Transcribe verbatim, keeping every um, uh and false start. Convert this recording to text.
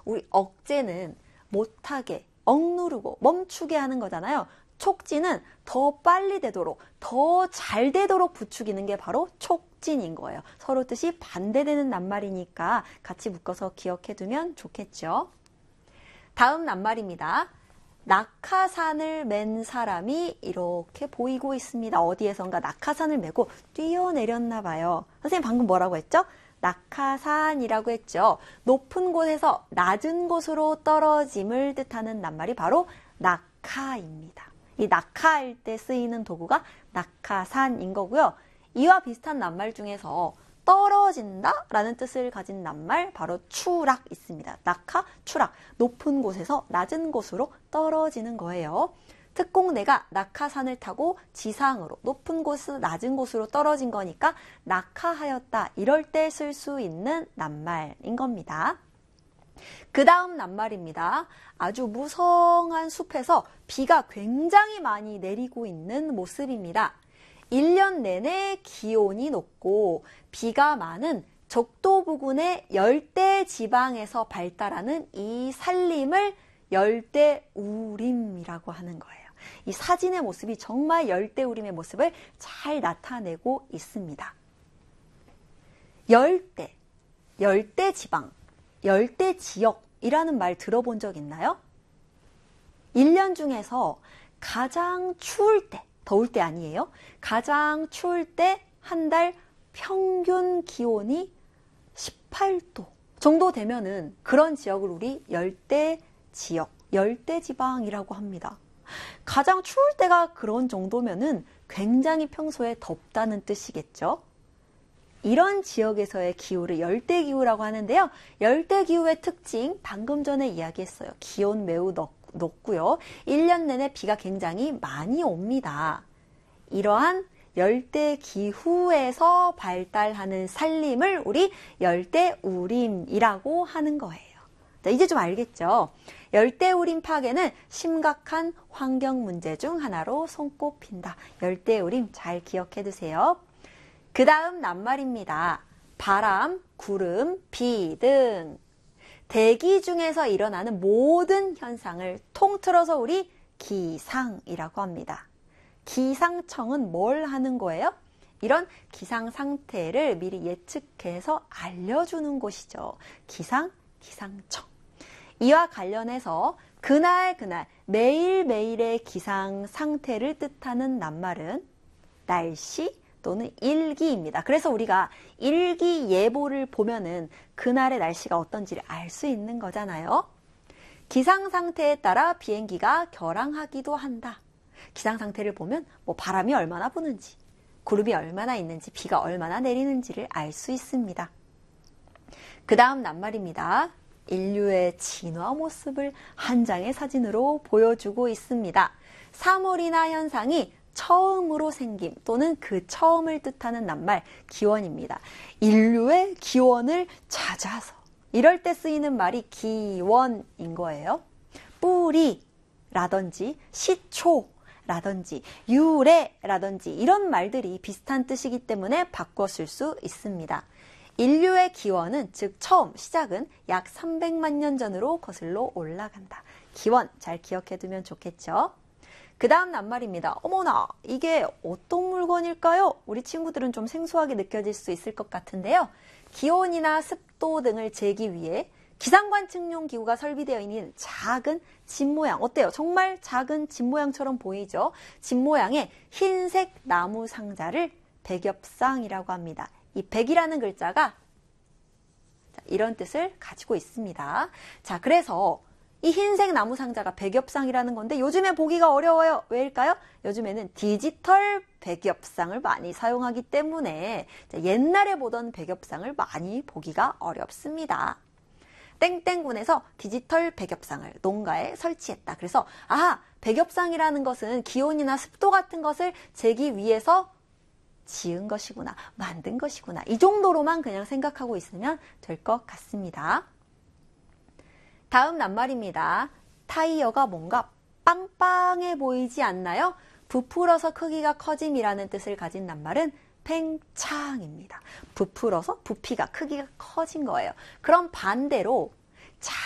우리 억제는 못하게, 억누르고 멈추게 하는 거잖아요. 촉진은 더 빨리 되도록, 더 잘 되도록 부추기는 게 바로 촉진인 거예요. 서로 뜻이 반대되는 낱말이니까 같이 묶어서 기억해두면 좋겠죠. 다음 낱말입니다. 낙하산을 맨 사람이 이렇게 보이고 있습니다. 어디에선가 낙하산을 메고 뛰어내렸나 봐요. 선생님 방금 뭐라고 했죠? 낙하산이라고 했죠. 높은 곳에서 낮은 곳으로 떨어짐을 뜻하는 낱말이 바로 낙하입니다. 이 낙하할 때 쓰이는 도구가 낙하산인 거고요. 이와 비슷한 낱말 중에서 떨어진다 라는 뜻을 가진 낱말 바로 추락 있습니다. 낙하, 추락, 높은 곳에서 낮은 곳으로 떨어지는 거예요. 특공대가 낙하산을 타고 지상으로 높은 곳에서 낮은 곳으로 떨어진 거니까 낙하하였다 이럴 때 쓸 수 있는 낱말인 겁니다. 그 다음 낱말입니다. 아주 무성한 숲에서 비가 굉장히 많이 내리고 있는 모습입니다. 일 년 내내 기온이 높고 비가 많은 적도 부근의 열대 지방에서 발달하는 이 산림을 열대우림이라고 하는 거예요. 이 사진의 모습이 정말 열대우림의 모습을 잘 나타내고 있습니다. 열대, 열대지방, 열대지역이라는 말 들어본 적 있나요? 일 년 중에서 가장 추울 때, 더울 때 아니에요. 가장 추울 때 한 달 평균 기온이 십팔 도 정도 되면은 그런 지역을 우리 열대지역, 열대지방이라고 합니다. 가장 추울 때가 그런 정도면은 굉장히 평소에 덥다는 뜻이겠죠. 이런 지역에서의 기후를 열대기후라고 하는데요. 열대기후의 특징 방금 전에 이야기했어요. 기온 매우 높, 높고요. 일 년 내내 비가 굉장히 많이 옵니다. 이러한 열대기후에서 발달하는 산림을 우리 열대우림이라고 하는 거예요. 자, 이제 좀 알겠죠? 열대우림 파괴는 심각한 환경 문제 중 하나로 손꼽힌다. 열대우림 잘 기억해 두세요. 그 다음 낱말입니다. 바람, 구름, 비 등 대기 중에서 일어나는 모든 현상을 통틀어서 우리 기상이라고 합니다. 기상청은 뭘 하는 거예요? 이런 기상 상태를 미리 예측해서 알려주는 곳이죠. 기상, 기상청. 이와 관련해서 그날 그날 매일매일의 기상 상태를 뜻하는 낱말은 날씨 또는 일기입니다. 그래서 우리가 일기예보를 보면은 그날의 날씨가 어떤지를 알 수 있는 거잖아요. 기상 상태에 따라 비행기가 결항하기도 한다. 기상 상태를 보면 뭐 바람이 얼마나 부는지, 구름이 얼마나 있는지, 비가 얼마나 내리는지를 알 수 있습니다. 그 다음 낱말입니다. 인류의 진화 모습을 한 장의 사진으로 보여주고 있습니다. 사물이나 현상이 처음으로 생김 또는 그 처음을 뜻하는 낱말 기원입니다. 인류의 기원을 찾아서 이럴 때 쓰이는 말이 기원인 거예요. 뿌리라든지 시초라든지 유래라든지 이런 말들이 비슷한 뜻이기 때문에 바꿔 쓸 수 있습니다. 인류의 기원은 즉 처음, 시작은 약 삼백만 년 전으로 거슬러 올라간다. 기원 잘 기억해 두면 좋겠죠? 그 다음 낱말입니다. 어머나, 이게 어떤 물건일까요? 우리 친구들은 좀 생소하게 느껴질 수 있을 것 같은데요. 기온이나 습도 등을 재기 위해 기상관측용 기구가 설비되어 있는 작은 집 모양. 어때요? 정말 작은 집 모양처럼 보이죠? 집 모양의 흰색 나무 상자를 백엽상이라고 합니다. 이 백이라는 글자가 이런 뜻을 가지고 있습니다. 자, 그래서 이 흰색 나무 상자가 백엽상이라는 건데 요즘에 보기가 어려워요. 왜일까요? 요즘에는 디지털 백엽상을 많이 사용하기 때문에 옛날에 보던 백엽상을 많이 보기가 어렵습니다. 땡땡군에서 디지털 백엽상을 농가에 설치했다. 그래서 아, 백엽상이라는 것은 기온이나 습도 같은 것을 재기 위해서 지은 것이구나, 만든 것이구나. 이 정도로만 그냥 생각하고 있으면 될 것 같습니다. 다음 낱말입니다. 타이어가 뭔가 빵빵해 보이지 않나요? 부풀어서 크기가 커짐이라는 뜻을 가진 낱말은 팽창입니다. 부풀어서 부피가, 크기가 커진 거예요. 그럼 반대로